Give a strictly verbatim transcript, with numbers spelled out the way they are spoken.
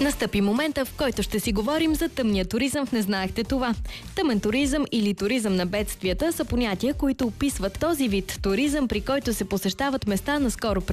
Настъпи момента, в който ще си говорим за тъмния туризъм в Не знаехте това. Тъмен туризъм или туризъм на бедствията са понятия, които описват този вид туризъм, при който се посещават места наскоро